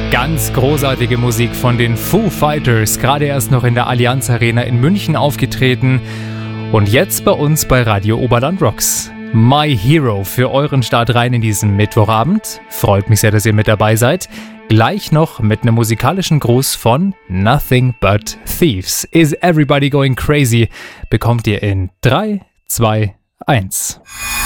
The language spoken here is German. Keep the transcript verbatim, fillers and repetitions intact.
Ganz großartige Musik von den Foo Fighters, gerade erst noch in der Allianz Arena in München aufgetreten und jetzt bei uns bei Radio Oberland Rocks. My Hero für euren Start rein in diesen Mittwochabend. Freut mich sehr, dass ihr mit dabei seid. Gleich noch mit einem musikalischen Gruß von Nothing But Thieves. Is Everybody Going Crazy? Bekommt ihr in drei, zwei, eins.